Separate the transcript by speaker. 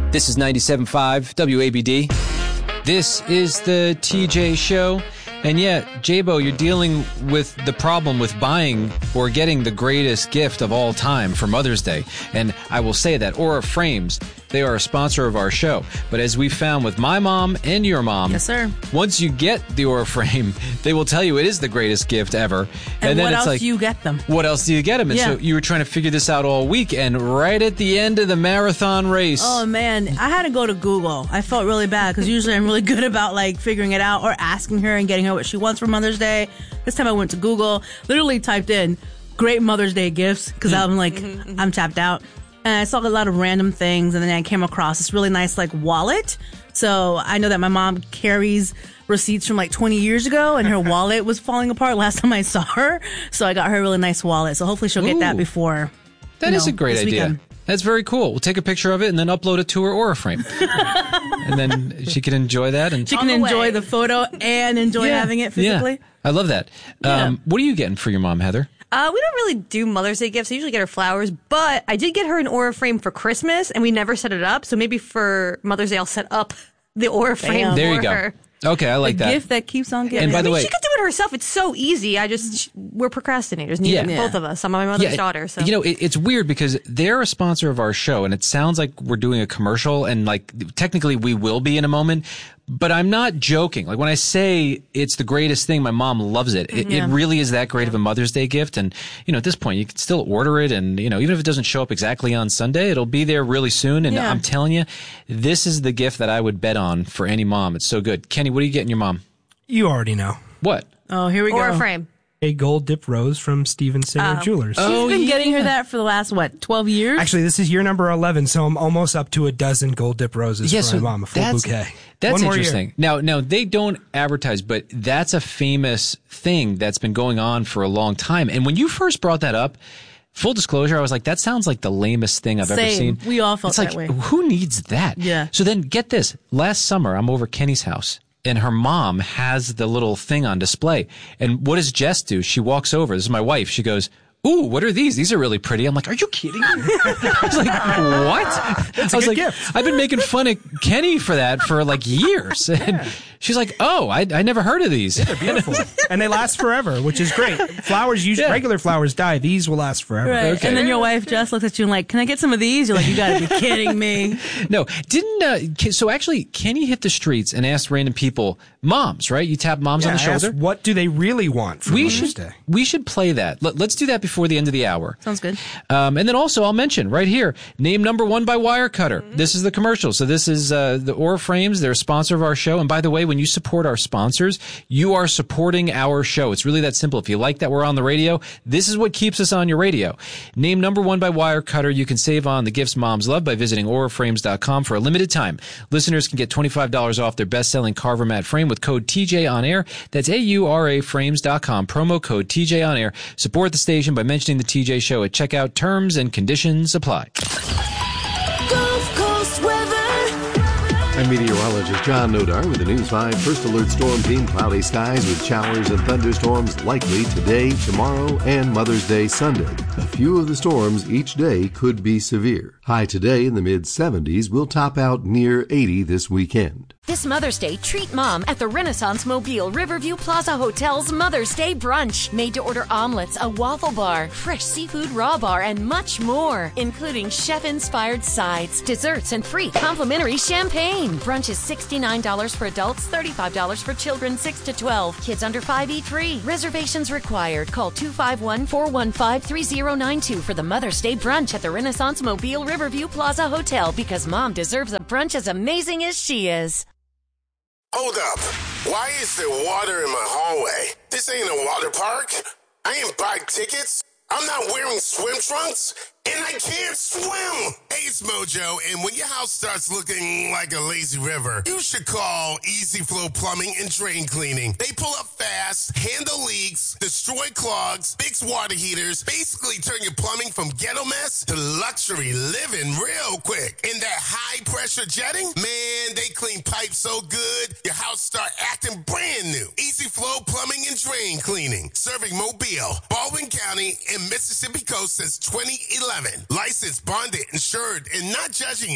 Speaker 1: This is 97.5 WABD. This is the TJ Show. And yeah, Jabo, you're dealing with the problem with buying or getting the greatest gift of all time for Mother's Day. And I will say that Aura Frames, they are a sponsor of our show. But as we found with my mom and your mom,
Speaker 2: yes, sir,
Speaker 1: once you get the Aura Frame, they will tell you it is the greatest gift ever.
Speaker 2: And
Speaker 1: then
Speaker 2: what
Speaker 1: it's
Speaker 2: else
Speaker 1: like,
Speaker 2: do you get them?
Speaker 1: What else do you get them? And
Speaker 2: yeah.
Speaker 1: so you were trying to figure this out all week. And right at the end of the marathon race.
Speaker 2: Oh, man, I had to go to Google. I felt really bad because usually I'm really good about like figuring it out or asking her and getting her what she wants for Mother's Day. This time I went to Google, literally typed in great Mother's Day gifts because I'm like, I'm tapped out. And I saw a lot of random things, and then I came across this really nice like wallet. So I know that my mom carries receipts from like 20 years ago, and her wallet was falling apart last time I saw her. So I got her a really nice wallet. So hopefully she'll get that before.
Speaker 1: That is a great idea. Weekend. That's very cool. We'll take a picture of it and then upload it to her Aura Frame. And then she can enjoy that. And
Speaker 2: she can enjoy the photo and enjoy having it physically.
Speaker 1: Yeah. I love that. What are you getting for your mom, Heather?
Speaker 3: We don't really do Mother's Day gifts. I usually get her flowers, but I did get her an Aura Frame for Christmas, and we never set it up. So maybe for Mother's Day, I'll set up the Aura Frame
Speaker 1: there
Speaker 3: for
Speaker 1: you go.
Speaker 3: her.
Speaker 1: Okay, I like that.
Speaker 2: The gift that keeps on giving.
Speaker 1: And by the way,
Speaker 3: she could do it herself. It's so easy. We're procrastinators. Both of us. I'm my mother's daughter. So
Speaker 1: it's weird because they're a sponsor of our show, and it sounds like we're doing a commercial, and like technically we will be in a moment. But I'm not joking. Like when I say it's the greatest thing, my mom loves it. It really is that great of a Mother's Day gift. And, at this point, you can still order it. And, even if it doesn't show up exactly on Sunday, it'll be there really soon. And I'm telling you, this is the gift that I would bet on for any mom. It's so good. Kenny, what are you getting your mom?
Speaker 4: You already know.
Speaker 1: What?
Speaker 2: Oh, here we go.
Speaker 3: Aura Frame.
Speaker 4: A gold dip rose from Steven Singer Jewelers.
Speaker 2: She's been getting her that for the last, 12 years?
Speaker 4: Actually, this is year number 11, so I'm almost up to a dozen gold dip roses for my mom, a full bouquet.
Speaker 1: That's interesting. Now, they don't advertise, but that's a famous thing that's been going on for a long time. And when you first brought that up, full disclosure, I was like, that sounds like the lamest thing I've ever seen.
Speaker 2: We all felt that way.
Speaker 1: Who needs that?
Speaker 2: Yeah.
Speaker 1: So then get this. Last summer, I'm over Kenny's house. And her mom has the little thing on display. And what does Jess do? She walks over. This is my wife. She goes, "Ooh, what are these? These are really pretty." I'm like, "Are you kidding me?" I was like, "What?"
Speaker 4: That's a good gift.
Speaker 1: I've been making fun of Kenny for that for like years. And she's like, "Oh, I never heard of these."
Speaker 4: Yeah, they're beautiful. And they last forever, which is great. Flowers, regular flowers die. These will last forever.
Speaker 2: Right.
Speaker 1: Okay.
Speaker 2: And then your wife Jess looks at you and like, "Can I get some of these?" You're like, "You gotta be kidding me."
Speaker 1: No, so actually, Kenny hit the streets and asked random people, moms, right? You tap moms on the shoulder.
Speaker 4: What do they really want for Mother's Day?
Speaker 1: We should play that. Let's do that before the end of the hour.
Speaker 2: Sounds good.
Speaker 1: And then also I'll mention right here, name number 1 by Wirecutter. Mm-hmm. This is the commercial. So this is the Aura Frames. They're a sponsor of our show. And by the way, when you support our sponsors, you are supporting our show. It's really that simple. If you like that we're on the radio, this is what keeps us on your radio. Name number 1 by Wirecutter. You can save on the gifts moms love by visiting auraframes.com for a limited time. Listeners can get $25 off their best-selling Carver mat frame with code TJ on air. That's auraframes.com. Promo code TJ on air. Support the station by mentioning the TJ Show at checkout. Terms and conditions apply.
Speaker 5: Gulf Coast weather.
Speaker 6: I'm meteorologist John Nodar with the News 5 First Alert Storm Team. Cloudy skies with showers and thunderstorms likely today, tomorrow, and Mother's Day Sunday. A few of the storms each day could be severe. High today in the mid-70s will top out near 80 this weekend.
Speaker 7: This Mother's Day, treat Mom at the Renaissance Mobile Riverview Plaza Hotel's Mother's Day Brunch. Made-to-order omelets, a waffle bar, fresh seafood raw bar, and much more, including chef-inspired sides, desserts, and free complimentary champagne. Brunch is $69 for adults, $35 for children 6 to 12. Kids under 5 eat free. Reservations required. Call 251-415-3092 for the Mother's Day Brunch at the Renaissance Mobile Riverview Plaza Hotel, because Mom deserves a brunch as amazing as she is.
Speaker 8: Hold up. Why is there water in my hallway? This ain't a water park. I ain't buy tickets. I'm not wearing swim trunks. And I can't swim. Hey, it's Mojo, and when your house starts looking like a lazy river, you should call Easy Flow Plumbing and Drain Cleaning. They pull up fast, handle leaks, destroy clogs, fix water heaters, basically turn your plumbing from ghetto mess to luxury living real quick. And that high-pressure jetting, man, they clean pipes so good, your house start acting brand new. Easy Flow Plumbing and Drain Cleaning, serving Mobile, Baldwin County, and Mississippi Coast since 2011. Licensed, bonded, insured, and not judging